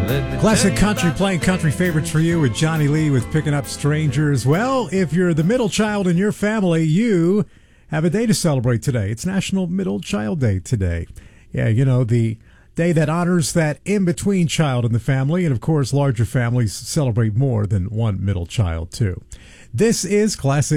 Classic country, playing country favorites for you with Johnny Lee with Picking Up Strangers. Well, if you're the middle child in your family, you have a day to celebrate today. It's National Middle Child Day today. Yeah, you know, the day that honors that in-between child in the family. And, of course, larger families celebrate more than one middle child, too. This is Classic